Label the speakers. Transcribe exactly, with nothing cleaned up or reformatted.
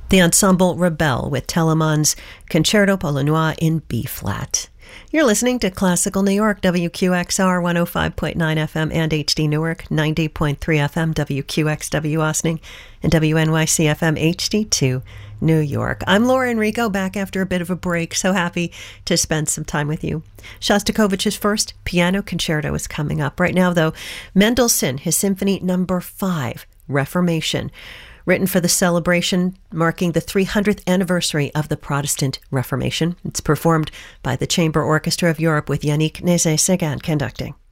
Speaker 1: The Ensemble Rebelle with Telemann's Concerto pour le Noir in B-flat. You're listening to Classical New York, W Q X R one oh five point nine F M and H D Newark, ninety point three F M, W Q X W Austining, and W N Y C F M H D two New York. I'm Laura Enrico, back after a bit of a break. So happy to spend some time with you. Shostakovich's first piano concerto is coming up. Right now, though, Mendelssohn, his Symphony Number five, Reformation, written for the celebration marking the three hundredth anniversary of the Protestant Reformation. It's performed by the Chamber Orchestra of Europe with Yannick Nézet-Séguin conducting.